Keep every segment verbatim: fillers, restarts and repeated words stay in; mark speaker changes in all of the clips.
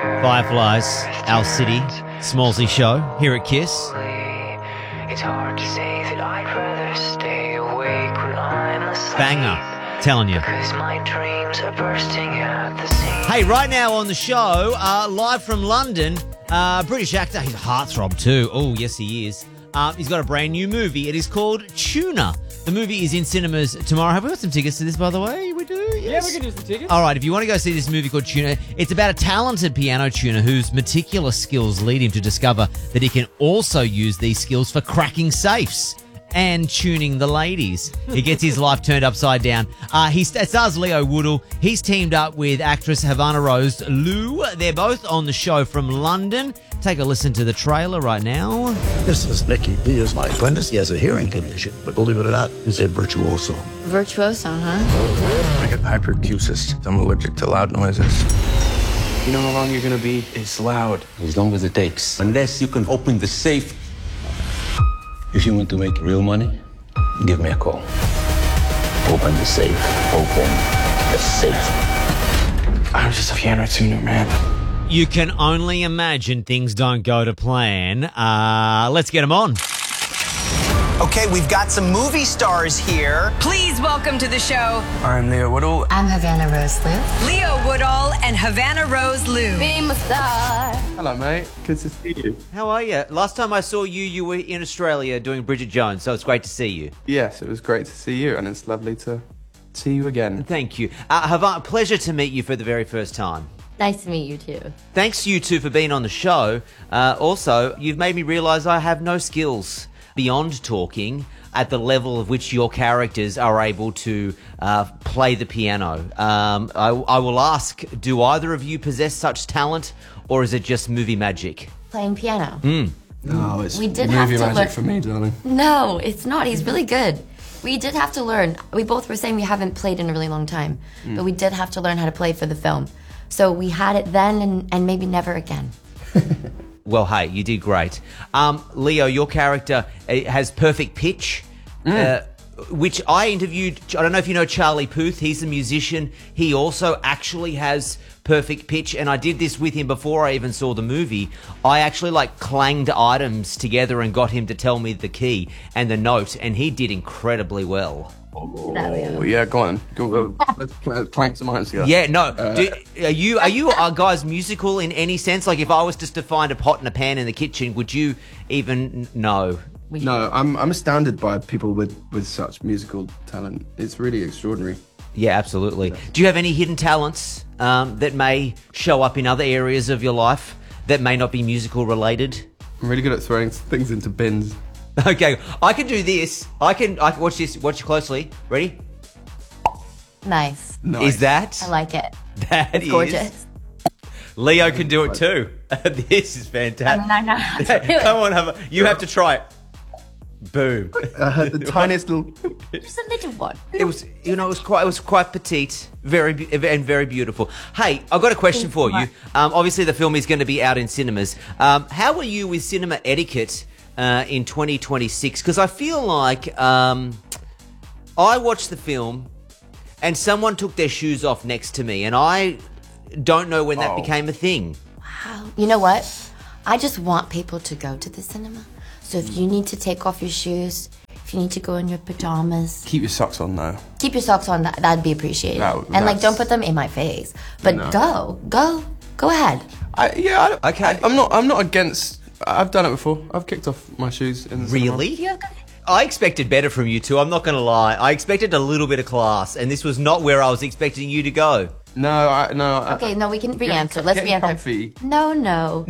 Speaker 1: Fireflies, Our City, Smallsy Show, here at KISS.
Speaker 2: It's hard to say that I'd rather stay awake when I'm asleep.
Speaker 1: Banger, telling you.
Speaker 2: Because my dreams are bursting at the seams.
Speaker 1: Hey, right now on the show, uh, live from London, uh, British actor, he's a heartthrob too. Oh, yes, he is. Uh, he's got a brand new movie. It is called Tuna. The movie is in cinemas tomorrow. Have we got some tickets to this, by the way? We do? Yes.
Speaker 3: Yeah, we can do some tickets.
Speaker 1: All right, if you want to go see this movie called Tuna, it's about a talented piano tuner whose meticulous skills lead him to discover that he can also use these skills for cracking safes and tuning the ladies. He gets his life turned upside down. Uh, he st- stars Leo Woodall. He's teamed up with actress Havana Rose Liu. They're both on the show from London. Take a listen to the trailer right now.
Speaker 4: This is Nicky. He is my apprentice. He has a hearing condition, but believe it or not, he's a virtuoso.
Speaker 5: Virtuoso, huh?
Speaker 6: I get hyperacusis. I'm allergic to loud noises. You know how long you're gonna be? It's loud.
Speaker 7: As long as it takes. Unless you can open the safe. If you want to make real money, give me a call.
Speaker 4: Open the safe. Open the safe.
Speaker 6: I'm just a piano tuner, man.
Speaker 1: You can only imagine things don't go to plan. Uh, let's get them on.
Speaker 8: Okay, we've got some movie stars here.
Speaker 9: Please welcome to the show
Speaker 6: I'm Leo Woodall.
Speaker 5: I'm Havana Rose Liu.
Speaker 9: Leo Woodall and Havana Rose Liu.
Speaker 5: Famous star.
Speaker 6: Hello, mate. Good to see you.
Speaker 1: How are you? Last time I saw you, you were in Australia doing Bridget Jones, so it's great to see you.
Speaker 6: Yes, it was great to see you, and it's lovely to see you again.
Speaker 1: Thank you. Uh, Havana, pleasure to meet you for the very first time.
Speaker 5: Nice to meet you too.
Speaker 1: Thanks you two for being on the show. Uh, also, you've made me realise I have no skills beyond talking at the level of which your characters are able to uh, play the piano. Um, I, I will ask, do either of you possess such talent, or is it just movie magic?
Speaker 5: Playing piano.
Speaker 1: Mm.
Speaker 6: No, it's
Speaker 5: We did
Speaker 6: movie
Speaker 5: have to
Speaker 6: magic
Speaker 5: learn-
Speaker 6: for me, darling.
Speaker 5: No, it's not. He's really good. We did have to learn. We both were saying we haven't played in a really long time,
Speaker 6: Mm.
Speaker 5: but we did have to learn how to play for the film. So we had it then and, and maybe never again.
Speaker 1: Well, hey, you did great. Um, Leo, your character uh, has perfect pitch, uh, which I interviewed. I don't know if you know Charlie Puth. He's a musician. He also actually has perfect pitch, and I did this with him before I even saw the movie. I actually like clanged items together and got him to tell me the key and the note, and he did incredibly well.
Speaker 6: Oh, yeah, go on. Go, uh, let's cl- clank some irons together.
Speaker 1: Yeah, no. Do, are you are you uh, guys musical in any sense? Like, if I was just to find a pot and a pan in the kitchen, would you even know?
Speaker 6: No, I'm I'm astounded by people with, with such musical talent. It's really extraordinary.
Speaker 1: Yeah, absolutely. Do you have any hidden talents um, that may show up in other areas of your life that may not be musical related?
Speaker 6: I'm really good at throwing things into bins.
Speaker 1: Okay, I can do this. I can. I can watch this. Watch closely. Ready?
Speaker 5: Nice.
Speaker 6: Nice.
Speaker 1: Is that?
Speaker 5: I like it.
Speaker 1: That
Speaker 5: It's
Speaker 1: is-
Speaker 5: gorgeous.
Speaker 1: Leo can do it too. This is fantastic.
Speaker 5: I know how to do it.
Speaker 1: Come on, have a, you have to try it. Boom.
Speaker 6: I had the tiniest little...
Speaker 5: Just a little one.
Speaker 1: It was, you know, it was quite, it was quite petite, very, be- and very beautiful. Hey, I've got a question for you. Um, obviously, the film is going to be out in cinemas. Um, how are you with cinema etiquette uh, in twenty twenty-six? Because I feel like um, I watched the film, and someone took their shoes off next to me, and I don't know when that
Speaker 6: Oh.
Speaker 1: became a thing.
Speaker 5: Wow. You know what? I just want people to go to the cinema. So if you need to take off your shoes, if you need to go in your pajamas,
Speaker 6: Keep your socks on, though.
Speaker 5: keep your socks on. That, that'd be appreciated.
Speaker 6: That-
Speaker 5: and like,
Speaker 6: that's-
Speaker 5: don't put them in my face. But
Speaker 6: No.
Speaker 5: go, go, go ahead.
Speaker 6: I, yeah, I,
Speaker 1: Okay.
Speaker 6: I, I'm not. I'm not against. I've done it before. I've kicked off my shoes in the cinema.
Speaker 1: Really?
Speaker 5: You go-
Speaker 1: I expected better from you two. I'm not going to lie. I expected a little bit of class, and this was not where I was expecting you to go.
Speaker 6: No, I, no. I,
Speaker 5: Okay, no, we can re-answer. Let's
Speaker 6: getting
Speaker 5: re-answer.
Speaker 6: comfy.
Speaker 5: No, no.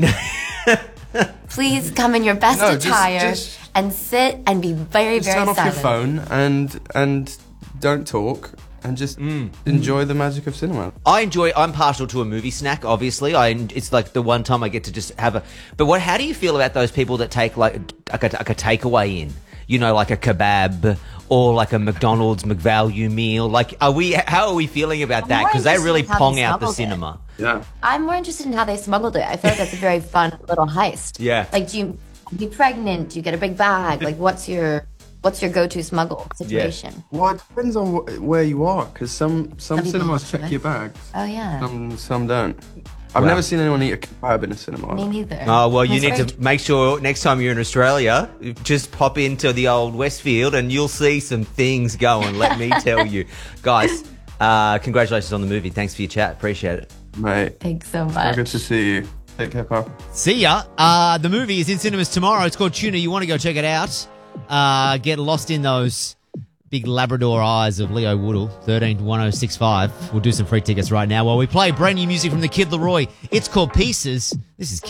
Speaker 5: Please come in your best
Speaker 6: No, just-
Speaker 5: attire
Speaker 6: just-
Speaker 5: and sit and be very,
Speaker 6: Just
Speaker 5: very
Speaker 6: turn off
Speaker 5: silent.
Speaker 6: your phone and and don't talk and just enjoy the magic of cinema.
Speaker 1: I enjoy. I'm partial to a movie snack. Obviously, I. It's like the one time I get to just have a. But what? How do you feel about those people that take like like a, like a takeaway in? You know, like a kebab or like a McDonald's McValue meal. Like, are we? How are we feeling about
Speaker 5: I'm
Speaker 1: that?
Speaker 5: more
Speaker 1: Because they
Speaker 5: interested
Speaker 1: really
Speaker 5: in how
Speaker 1: pong
Speaker 5: they
Speaker 1: out the
Speaker 5: smuggled it.
Speaker 1: cinema.
Speaker 6: Yeah.
Speaker 5: I'm more interested in how they smuggled it. I feel like that's a very fun little heist.
Speaker 1: Yeah.
Speaker 5: Like, do you be pregnant? Do you get a big bag? Like, what's your what's your go-to smuggle situation?
Speaker 6: Well, it depends on wh- where you are, because some some
Speaker 5: Some people
Speaker 6: cinemas
Speaker 5: do
Speaker 6: check
Speaker 5: it.
Speaker 6: your bags.
Speaker 5: Oh yeah.
Speaker 6: Some some don't. I've
Speaker 1: Wow.
Speaker 6: never seen anyone eat a kebab in a cinema.
Speaker 5: Me neither.
Speaker 1: Oh, well, you
Speaker 5: That's
Speaker 1: need
Speaker 5: right.
Speaker 1: to make sure next time you're in Australia, just pop into the old Westfield and you'll see some things going, let me tell you. Guys, uh, congratulations on the movie. Thanks for your chat. Appreciate it.
Speaker 6: Mate,
Speaker 5: Thanks so
Speaker 6: so
Speaker 5: much.
Speaker 6: good to see you. Take care, pal.
Speaker 3: See ya. Uh, the movie is in cinemas tomorrow. It's called Tuna. You want to go check it out. Uh, get lost in those big Labrador eyes of Leo Woodall. thirteen to one oh six five. We'll do some free tickets right now while we play brand new music from the Kid Laroi. It's called Pieces. This is